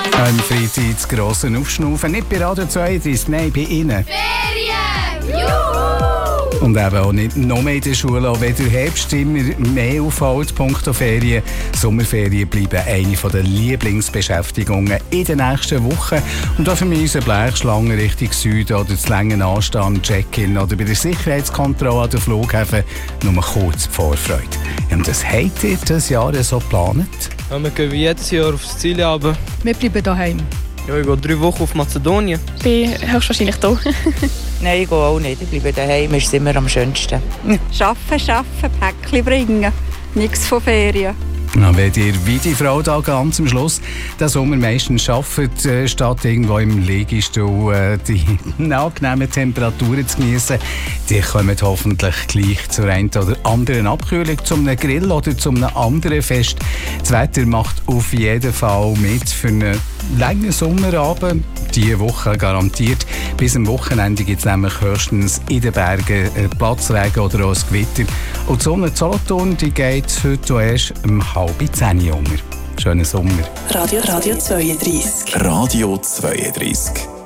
Am Freitag das grosse Aufschnaufen, nicht bei Radio 32, nein, bei Ihnen. Ferien! Juhu! Und eben auch nicht noch mehr in der Schule, auch wenn der Herbst immer mehr auffällt, punkto Ferien. Sommerferien bleiben eine der Lieblingsbeschäftigungen in den nächsten Wochen. Und da für mich unsere Blechschlange Richtung Süden oder das lange Anstand, Check-in oder bei der Sicherheitskontrolle an den Flughäfen nur kurz die Vorfreude. Und das habt ihr dieses Jahr so geplant? Ja, wir gehen wie jedes Jahr aufs Ziel runter. Wir bleiben daheim. Ja, ich gehe 3 Wochen auf Mazedonien. Ich bin höchstwahrscheinlich da. Nein, ich gehe auch nicht. Ich bleibe daheim, ist immer am schönsten. Arbeiten, Päckchen bringen. Nichts von Ferien. Na, wenn ihr wie die Frau da ganz am Schluss den Sommer meistens arbeitet, statt irgendwo im Liegestuhl die angenehmen Temperaturen zu genießen, die kommen hoffentlich gleich zur einen oder anderen Abkühlung, zu einem Grill oder zu einem anderen Fest. Das Wetter macht auf jeden Fall mit für einen langen Sommerabend. Diese Woche garantiert. Bis am Wochenende gibt es nämlich höchstens in den Bergen Platzregen oder auch ein Gewitter. Und die Sonne in Solothurn, die geht heute erst um 9:30 unter. Schönen Sommer. Radio 32. Radio 32.